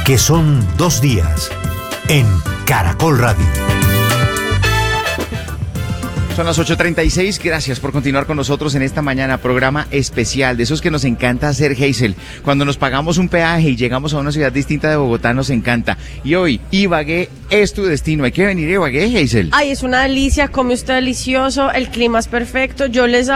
que son 2 días en Caracol Radio. Son las 8:36, gracias por continuar con nosotros en esta mañana, programa especial, de esos que nos encanta hacer, Hazel. Cuando nos pagamos un peaje y llegamos a una ciudad distinta de Bogotá, nos encanta. Y hoy, Ibagué es tu destino, hay que venir a Ibagué, Hazel. Ay, es una delicia, come usted delicioso, el clima es perfecto, yo les